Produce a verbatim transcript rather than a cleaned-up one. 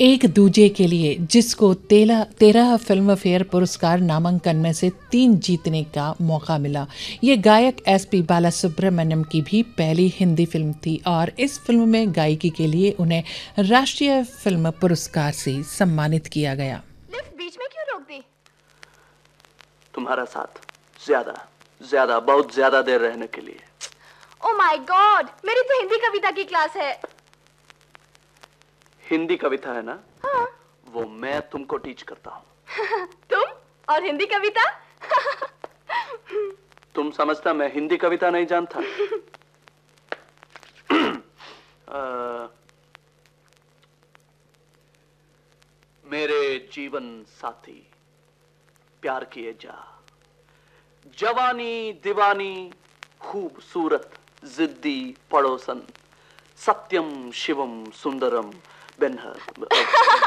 एक दूजे के लिए, जिसको तेरह तेरह फिल्म फेयर पुरस्कार नामांकन में से तीन जीतने का मौका मिला। ये गायक एस पी बालासुब्रमण्यम की भी पहली हिंदी फिल्म थी और इस फिल्म में गायकी के लिए उन्हें राष्ट्रीय फिल्म पुरस्कार से सम्मानित किया गया। लिफ्ट बीच में क्यों रोक दी? तुम्हारा साथ ज्यादा ज्यादा बहुत ज्यादा देर रहने के लिए। ओह माय गॉड, मेरी तो हिंदी कविता की क्लास है। हिंदी कविता है ना? हाँ। वो मैं तुमको टीच करता हूँ। तुम और हिंदी कविता? तुम समझता मैं हिंदी कविता नहीं जानता? आ, मेरे जीवन साथी प्यार किए जा, जवानी दीवानी खूबसूरत जिद्दी पड़ोसन, सत्यम शिवम सुंदरम बेनहर।